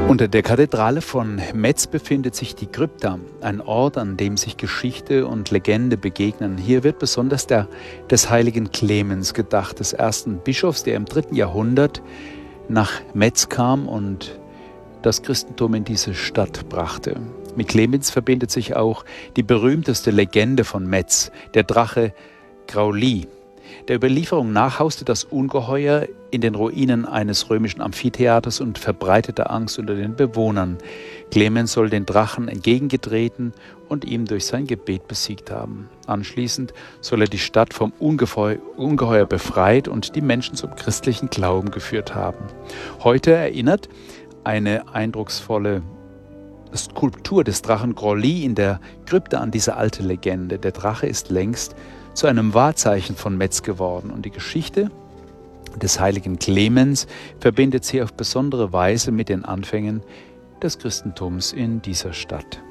Unter der Kathedrale von Metz befindet sich die Krypta, ein Ort, an dem sich Geschichte und Legende begegnen. Hier wird besonders des heiligen Clemens gedacht, des ersten Bischofs, der im 3. Jahrhundert nach Metz kam und das Christentum in diese Stadt brachte. Mit Clemens verbindet sich auch die berühmteste Legende von Metz, der Drache Grauli. Der Überlieferung nach hauste das Ungeheuer in den Ruinen eines römischen Amphitheaters und verbreitete Angst unter den Bewohnern. Clemens soll den Drachen entgegengetreten und ihn durch sein Gebet besiegt haben. Anschließend soll er die Stadt vom Ungeheuer befreit und die Menschen zum christlichen Glauben geführt haben. Heute erinnert eine eindrucksvolle Skulptur des Drachen Grauli in der Krypta an diese alte Legende. Der Drache ist längst zu einem Wahrzeichen von Metz geworden und die Geschichte des heiligen Clemens verbindet sie auf besondere Weise mit den Anfängen des Christentums in dieser Stadt.